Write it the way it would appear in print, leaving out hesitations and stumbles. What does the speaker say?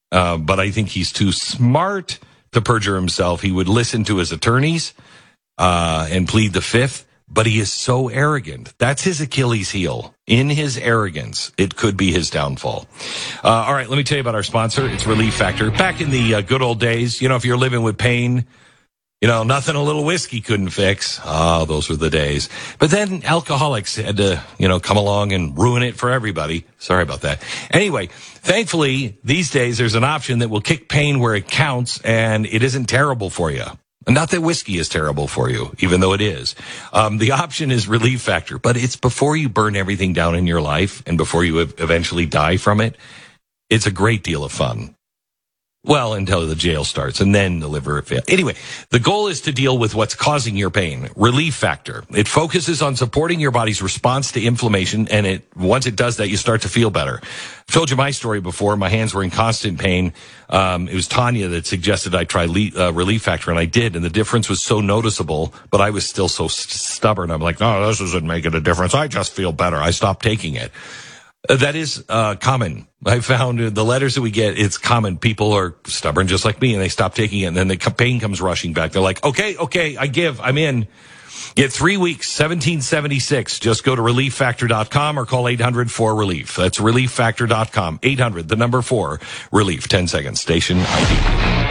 but I think he's too smart to perjure himself. He would listen to his attorneys and plead the fifth, but he is so arrogant. That's his Achilles heel. In his arrogance, it could be his downfall. All right, let me tell you about our sponsor. It's Relief Factor. Back in the good old days, if you're living with pain, nothing a little whiskey couldn't fix. Oh, those were the days. But then alcoholics had to, come along and ruin it for everybody. Sorry about that. Anyway, thankfully, these days there's an option that will kick pain where it counts, and it isn't terrible for you. Not that whiskey is terrible for you, even though it is. The option is Relief Factor, but it's before you burn everything down in your life and before you eventually die from it. It's a great deal of fun. Well, until the jail starts and then the liver fails. Anyway, the goal is to deal with what's causing your pain. Relief Factor. It focuses on supporting your body's response to inflammation, and once it does that, you start to feel better. I've told you my story before. My hands were in constant pain. It was Tanya that suggested I try Relief Factor, and I did, and the difference was so noticeable, but I was still so stubborn. I'm like, no, this isn't making a difference. I just feel better. I stopped taking it. That is common. I found the letters that we get, it's common. People are stubborn just like me, and they stop taking it, and then the pain comes rushing back. They're like, okay, I'm in. Get 3 weeks, $17.76. Just go to ReliefFactor.com or call 800-4RELIEF. That's ReliefFactor.com, 800, the number 4, RELIEF. 10 seconds, station ID.